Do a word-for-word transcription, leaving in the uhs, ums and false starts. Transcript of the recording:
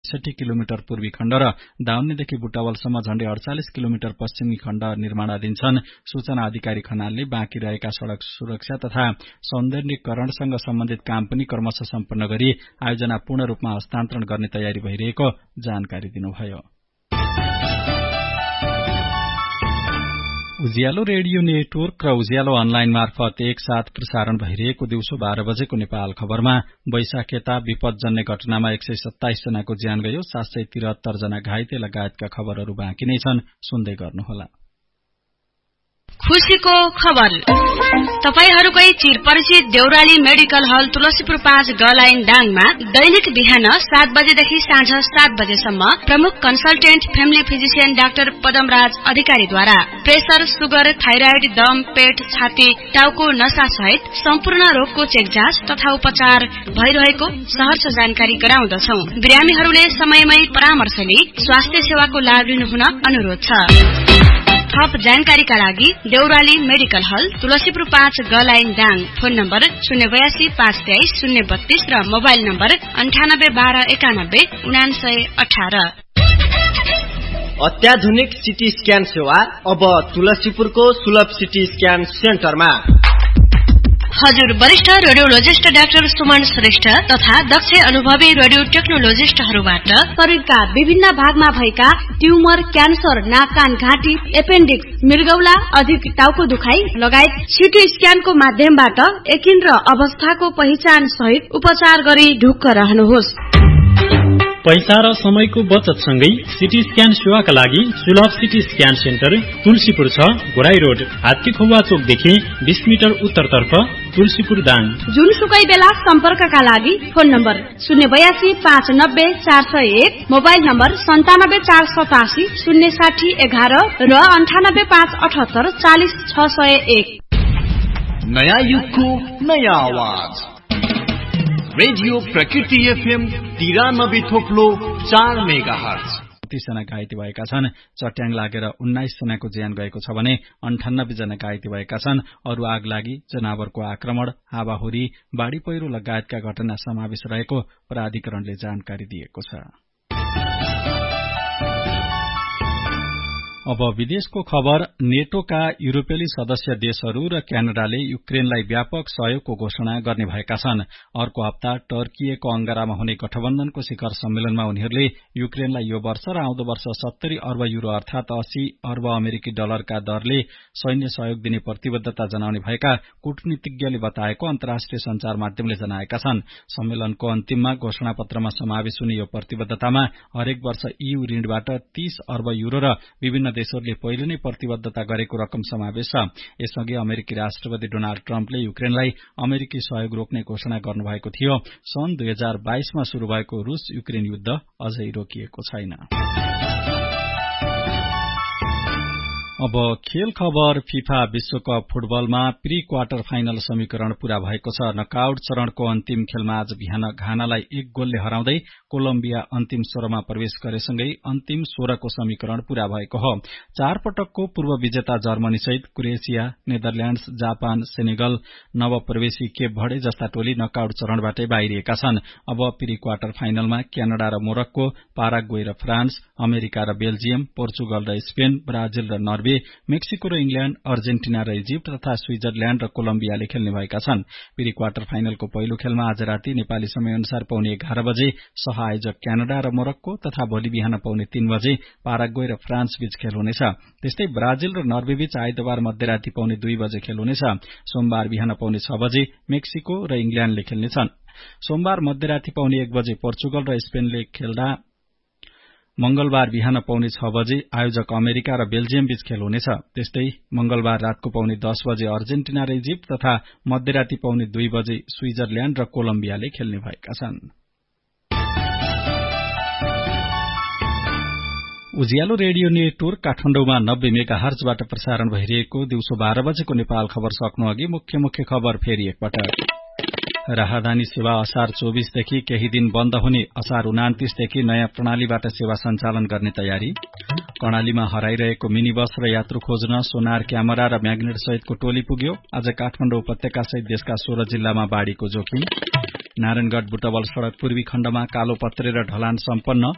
एकसठी किलोमिटर पूर्वी खण्ड र दाउन्नेदेखि बुटवलसम्म झण्डै अडचालिस किलोमिटर पश्चिमी खण्ड निर्माणाधीन छन्। सूचना अधिकारी खनालले बाँकी रहेका सड़क सुरक्षा तथा सौन्दर्यीकरणसँग सम्बन्धित काम पनि क्रमशः सम्पन्न गरी आयोजना पूर्ण रूपमा हस्तान्तरण गर्ने तयारी भइरहेको जानकारी दिनुभयो। उज्यालो रेडियो नेटवर्क र उज्यालो अनलाइन मार्फत एकसाथ प्रसारण भइरहेको दिउँसो बाह्र बजेको नेपाल खबरमा वैशाखेता विपदजन्य घटनामा एक सय सत्ताइस जनाको ज्यान गयो, सात सय त्रिहत्तर जना घाइते लगायतका खबरहरू बाँकी नै छन्। सुन्दै गर्नुहोला। खुशीको खबर तपाईहरुकै चिरपरिचित देउराली मेडिकल हल तुलसीपुर पाँच ग लाइन डाङमा दैनिक बिहान सात बजेदेखि साँझ सात बजेसम्म प्रमुख consultant family physician doctor Padamraj अधिकारीद्वारा प्रेसर, सुगर, थाइराइड, दम, पेट, छाती, टाउको नसा सहित सम्पूर्ण रोगको चेक जाँच तथा उपचार भइरहेको सहर्ष जानकारी गराउँदछौ। बिरामीहरूले समयमै परामर्श लिई स्वास्थ्य सेवाको लाभ लिनुहुन अनुरोध छ। थप जानकारीका लागि देउराली मेडिकल हल तुलसीपुर पाँच ग लाइन डाङ, फोन नम्बर शून्य बयासी पाँच तेइस शून्य बत्तीस र मोबाइल नम्बर अन्ठानब्बे बाह्र एकानब्बे उनासय अठार। अत्याधुनिक सिटी स्क्यान सेवा अब तुलसीपुरको सुलभ सिटी स्क्यान सेन्टरमा। हजुर वरिष्ठ रेडियोलोजिस्ट डाक्टर सुमन श्रेष्ठ तथा दक्ष अनुभवी रेडियो टेक्नोलोजिस्टहरूबाट शरीरका विभिन्न भागमा भएका ट्युमर, क्यान्सर, नाक, कान, घाँटी, एपेन्डिक्स, मृगौला, अधिक टाउको दुखाइ लगायत सिटी स्क्यानको माध्यमबाट यकिन र अवस्थाको पहिचान सहित उपचार गरी ढुक्क रहनुहोस्। पैसा र समयको बचत सँगै सिटी स्क्यान सेवाका लागि सुलभ सिटी स्क्यान सेन्टर तुलसीपुर छ, घोराई रोड, हात्ती खुवा चोकदेखि बीस मिटर उत्तरतर्फ, तुलसीपुर दाङ। जुनसुकै बेला सम्पर्कका लागि फोन नम्बर शून्य बयासी पाँच नब्बे चार सय एक, मोबाइल नम्बर सन्तानब्बे चार सतासी शून्य साठी एघार र अन्ठानब्बे पाँच अठहत्तर चालिस छ सय एक। नयाँ युगको नयाँ आवाज रेडियो प्रकृति एफएम तिरानब्बे थोप्लो चार मेगा हर्ज। तीस जना घाइते भएका छन्। चट्याङ लागेर उन्नाइस जनाको ज्यान गएको छ भने अन्ठानब्बे जना घाइते भएका छन्। अरू आग लागि, जनावरको आक्रमण, हावाहुरी, बाढ़ी पहिरो लगायतका घटना समावेश रहेको प्राधिकरणले जानकारी दिएको छ। अब विदेशको खबर। नेटोका युरोपेली सदस्य देशहरू र क्यानाडाले युक्रेनलाई व्यापक सहयोगको घोषणा गर्ने भएका छन्। अर्को हप्ता टर्किएको अंगारामा हुने गठबन्धनको शिखर सम्मेलनमा उनीहरूले युक्रेनलाई यो वर्ष र आउँदो वर्ष सत्तरी अर्ब युरो अर्थात अस्सी अर्ब अमेरिकी डलरका दरले सैन्य सहयोग दिने प्रतिबद्धता जनाउने भएका कूटनीतिज्ञले बताएको अन्तर्राष्ट्रिय संचार माध्यमले जनाएका छन्। सम्मेलनको अन्तिममा घोषणापत्रमा समावेश हुने यो प्रतिबद्धतामा हरेक वर्ष ईयू ऋणबाट तीस अर्ब युरो र विभिन्न देशहरूले पहिले नै प्रतिबद्धता गरेको रकम समावेश छ। यसअघि अमेरिकी राष्ट्रपति डोनाल्ड ट्रम्पले युक्रेनलाई अमेरिकी सहयोग रोक्ने घोषणा गर्नुभएको थियो। सन् दुई हजार बाइसमा शुरू भएको रूस युक्रेन युद्ध अझै रोकिएको छैन। अब खेल खबर। फिफा विश्वकप फुटबलमा प्री क्वार्टर फाइनल समीकरण पूरा भएको छ। नकआउट चरणको अन्तिम खेलमा आज बिहान घानालाई एक गोलले हराउँदै कोलम्बिया अन्तिम सोह्रमा प्रवेश गरेसँगै अन्तिम सोह्रको समीकरण पूरा भएको हो। चार पटकको पूर्व विजेता जर्मनी सहित Croatia, Netherlands, Japan, Senegal, नवप्रवेशी Cape भर्डे जस्ता टोली नकआउट चरणबाटै बाहिरिएका छन्। अब प्री क्वार्टर फाइनलमा क्यानाडा र मोरक्को, पाराग्वे र फ्रान्स, अमेरिका र बेल्जियम, पोर्चुगल र स्पेन, ब्राजिल र नर्वे, मेक्सिको र इंग्ल्याण्ड, अर्जेन्टिना र इजिप्ट तथा स्विजरल्याण्ड र कोलम्बियाले खेल्ने भएका छन्। प्री क्वार्टर फाइनलको पहिलो खेलमा आज राति नेपाली समय अनुसार पाउने एघार बजे सह-आयोजक क्यानाडा र मोरक्को तथा भोलि बिहान पाउने तीन बजे पाराग्वे र फ्रान्स बीच खेल हुनेछ। त्यस्तै ब्राजिल र नर्वे बीच आइतबार मध्यराति पाउने दुई बजे खेल हुनेछ। सोमबार बिहान पाउने छ बजे मेक्सिको र इंग्ल्याण्डले खेल्नेछन्। सोमबार मध्यराति पाउने एक बजे पोर्चुगल र स्पेनले खेल्दा मंगलबार बिहान पाउने छ बजे आयोजक अमेरिका र बेल्जियम बीच खेल हुनेछ। त्यस्तै मंगलबार रातको पाउने दस बजे अर्जेन्टिना र इजिप्ट तथा मध्यराति पाउने दुई बजे स्विजरल्याण्ड र कोलम्बियाले खेल्ने भएका छन्। उज्यालो रेडियो नेटवर्क काठमाडौँमा नब्बे मेगा हर्जबाट प्रसारण भइरहेको दिउँसो बाह्र बजेको नेपाल खबर सक्नु अघि मुख्य मुख्य खबर फेरि एकपटक। राहदानी सेवा असार चौबीसदेखि केही दिन बन्द हुने, असार उनातिसदेखि नयाँ प्रणालीबाट सेवा सञ्चालन गर्ने तयारी। कर्णालीमा हराइरहेको मिनी बस र यात्रु खोज्न सोनार क्यामेरा र म्याग्नेट सहितको टोली पुग्यो। आज काठमाडौँ उपत्यका सहित देशका सोह्र जिल्लामा बाढ़ीको जोखिम। नारायणगढ़ बुटवल सड़क पूर्वी खण्डमा कालो पत्रे र ढलान सम्पन्न।